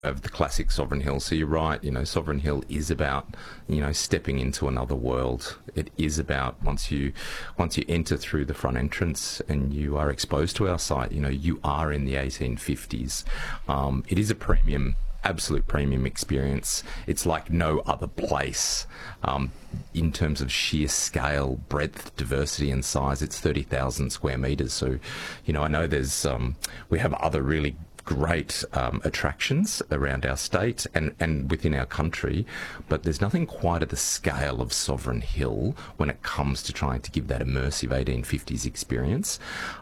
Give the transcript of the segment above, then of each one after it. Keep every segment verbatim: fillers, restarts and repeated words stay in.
of the classic Sovereign Hill. So you're right, you know, Sovereign Hill is about, you know, stepping into another world. It is about once you once you enter through the front entrance and you are exposed to our site, you know, you are in the eighteen fifties. Um, it is a premium, absolute premium experience. It's like no other place. Um, in terms of sheer scale, breadth, diversity and size, it's thirty thousand square metres. So, you know, I know there's, um, we have other really great um, attractions around our state and, and within our country, but there's nothing quite at the scale of Sovereign Hill when it comes to trying to give that immersive eighteen fifties experience.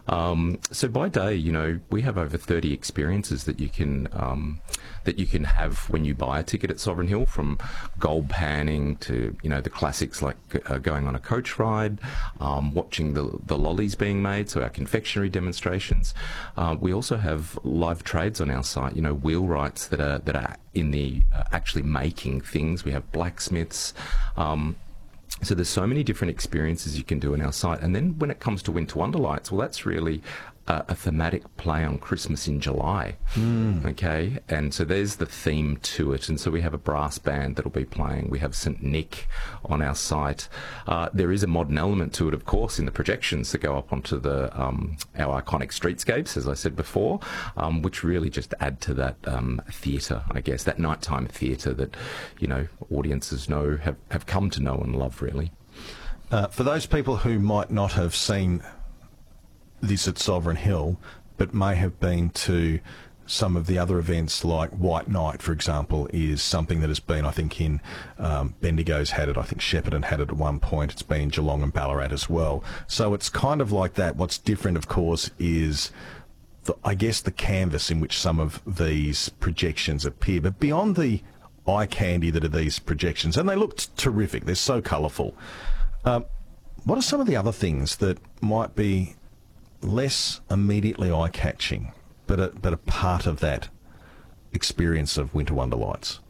Um, so by day, you know, we have over thirty experiences that you can um, that you can have when you buy a ticket at Sovereign Hill, from gold panning to, you know, the classics like uh, going on a coach ride, um, watching the, the lollies being made, so our confectionery demonstrations. Uh, we also have live trades on our site, you know, wheelwrights that are that are in the uh, actually making things. We have blacksmiths. Um, so there's so many different experiences you can do on our site. And then when it comes to Winter Wonderlights, well, that's really uh, a thematic play on Christmas in July. Mm. Okay, and so there's the theme to it. And so we have a brass band that'll be playing. We have Saint Nick on our site. Uh, there is a modern element to it, of course, in the projections that go up onto the um, our iconic streetscapes, as I said before, um, which really just add to that um, theatre, I guess, that nighttime theatre that, you know, audiences know, have, have come to know and love, really. Uh, for those people who might not have seen this at Sovereign Hill, but may have been to some of the other events, like White Night, for example, is something that has been, I think, in um, Bendigo's had it, I think Shepparton had it at one point, it's been in Geelong and Ballarat as well. So it's kind of like that. What's different, of course, is, the, I guess, the canvas in which some of these projections appear. But beyond the eye candy that are these projections, and they look t- terrific, they're so colourful, um, what are some of the other things that might be less immediately eye-catching, but a, but a part of that experience of Winter Wonderlights?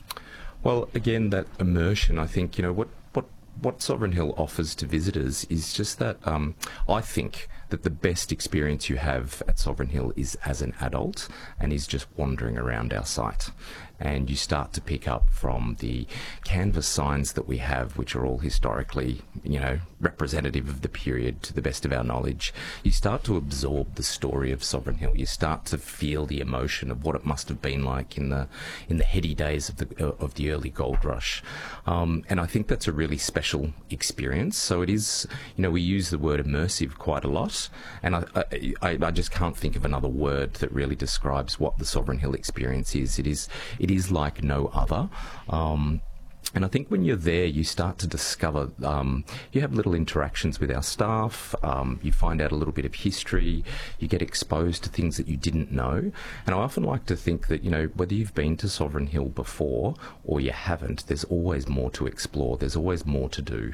Well, again, that immersion, I think, you know, what, what, what Sovereign Hill offers to visitors is just that, um, I think that the best experience you have at Sovereign Hill is as an adult and is just wandering around our site. And you start to pick up from the canvas signs that we have, which are all historically, you know, representative of the period to the best of our knowledge. You start to absorb the story of Sovereign Hill. You start to feel the emotion of what it must have been like in the in the heady days of the uh, of the early gold rush. Um, and I think that's a really special experience. So it is, you know, we use the word immersive quite a lot, and I I, I just can't think of another word that really describes what the Sovereign Hill experience is. It is it is like no other. Um, And I think when you're there, you start to discover, um, you have little interactions with our staff, um, you find out a little bit of history, you get exposed to things that you didn't know. And I often like to think that, you know, whether you've been to Sovereign Hill before or you haven't, there's always more to explore, there's always more to do.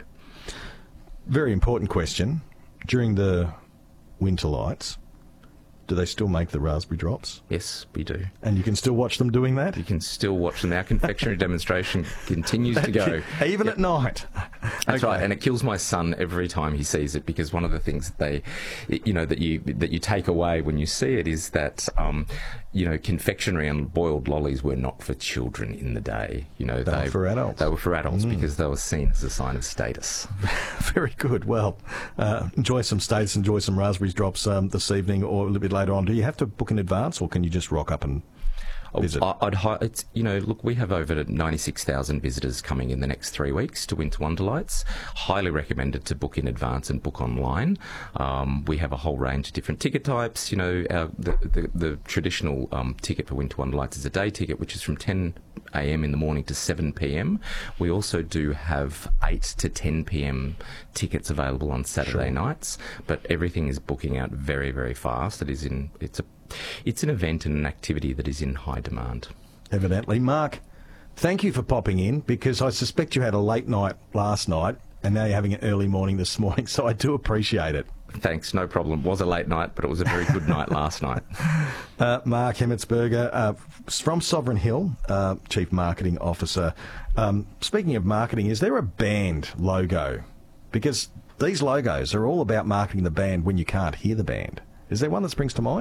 Very important question. During the winter lights, do they still make the raspberry drops? Yes, we do. And you can still watch them doing that? You can still watch them. Our confectionery demonstration continues to go. Even yep. at night? That's okay. right, and it kills my son every time he sees it, because one of the things that they, you know, that you that you take away when you see it is that, um, you know, confectionery and boiled lollies were not for children in the day. You know, they, they were for adults. They were for adults mm. because they were seen as a sign of status. Very good. Well, uh, enjoy some status, enjoy some raspberry drops um, this evening or a little bit later on. Do you have to book in advance, or can you just rock up and visit? I'd, it's, you know, look, we have over ninety-six thousand visitors coming in the next three weeks to Winter Wonderlights. Highly recommended to book in advance and book online. Um, we have a whole range of different ticket types. You know, our, the, the, the traditional um, ticket for Winter Wonderlights is a day ticket, which is from ten a m in the morning to seven p m. We also do have eight to ten p m tickets available on Saturday sure. nights, but everything is booking out very, very fast. It is in, it's a It's an event and an activity that is in high demand. Evidently. Mark, thank you for popping in, because I suspect you had a late night last night and now you're having an early morning this morning, so I do appreciate it. Thanks, no problem. It was a late night, but it was a very good night last night. Uh, Mark Hemmetsberger uh, from Sovereign Hill, uh, Chief Marketing Officer. Um, speaking of marketing, is there a band logo? Because these logos are all about marketing the band when you can't hear the band. Is there one that springs to mind?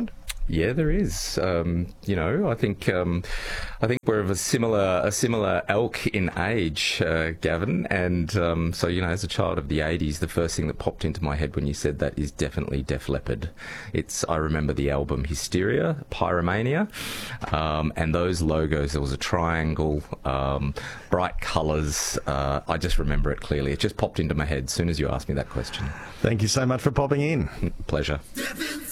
Yeah, there is. Um, you know, I think um, I think we're of a similar a similar ilk in age, uh, Gavin. And um, so, you know, as a child of the eighties, the first thing that popped into my head when you said that is definitely Def Leppard. It's I remember the album Hysteria, Pyromania, um, and those logos. There was a triangle, um, bright colours. Uh, I just remember it clearly. It just popped into my head as soon as you asked me that question. Thank you so much for popping in. Pleasure.